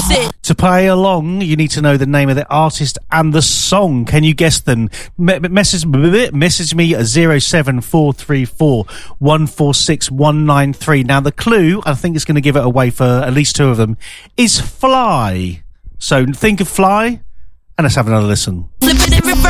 To play along, you need to know the name of the artist and the song. Can you guess them? Message me at 07434 146 193. Now, the clue, I think it's going to give it away for at least two of them, is Fly. So think of Fly, and let's have another listen.